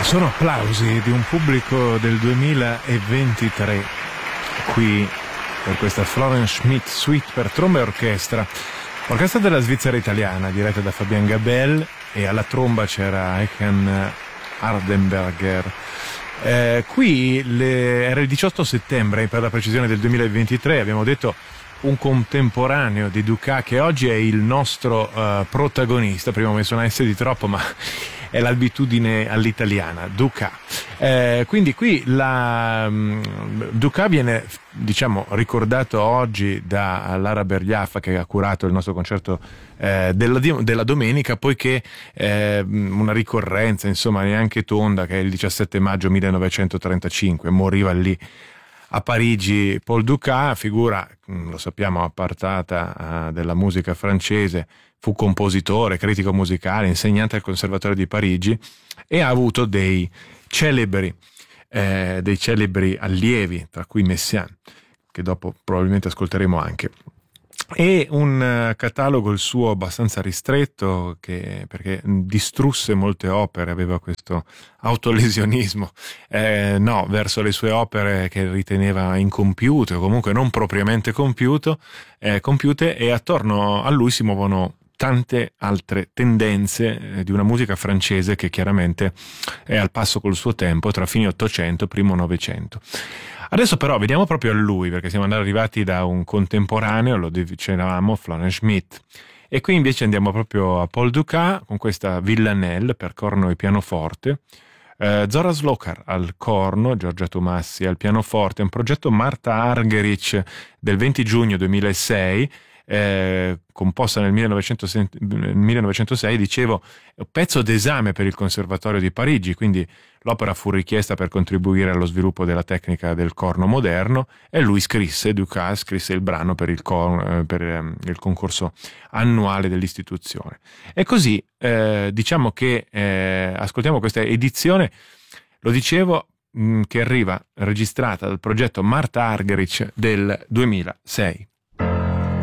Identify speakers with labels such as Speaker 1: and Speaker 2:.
Speaker 1: Sono applausi di un pubblico del 2023 qui per questa Florence Schmidt Suite per tromba e orchestra della Svizzera italiana, diretta da Fabian Gabel, e alla tromba c'era Echen Hardenberger. Era il 18 settembre, per la precisione, del 2023, abbiamo detto un contemporaneo di Dukas, che oggi è il nostro protagonista. Prima ho messo una S di troppo, ma è l'abitudine all'italiana, Dukas. Quindi qui Dukas viene, diciamo, ricordato oggi da Lara Bergliaffa, che ha curato il nostro concerto della domenica, poiché una ricorrenza, insomma, neanche tonda, che è il 17 maggio 1935, moriva lì a Parigi Paul Dukas, figura, lo sappiamo, appartata della musica francese. Fu compositore, critico musicale, insegnante al Conservatorio di Parigi, e ha avuto dei celebri allievi, tra cui Messiaen, che dopo probabilmente ascolteremo anche. E un catalogo, il suo, abbastanza ristretto, perché distrusse molte opere, aveva questo autolesionismo verso le sue opere che riteneva incompiute, o comunque non propriamente compiute, e attorno a lui si muovono tante altre tendenze di una musica francese che chiaramente è al passo col suo tempo, tra fine 800 e primo 900. Adesso però vediamo proprio a lui, perché siamo arrivati da un contemporaneo, lo dicevamo, Florence Schmidt, e qui invece andiamo proprio a Paul Dukas con questa Villanelle per corno e pianoforte, Zora Slokar al corno, Giorgia Tomassi al pianoforte, un progetto Marta Argerich del 20 giugno 2006, composta nel 1906, dicevo, un pezzo d'esame per il Conservatorio di Parigi, quindi l'opera fu richiesta per contribuire allo sviluppo della tecnica del corno moderno, e Dukas scrisse il brano per il concorso annuale dell'istituzione. E così diciamo che ascoltiamo questa edizione, lo dicevo, che arriva registrata dal progetto Marta Argerich del 2006.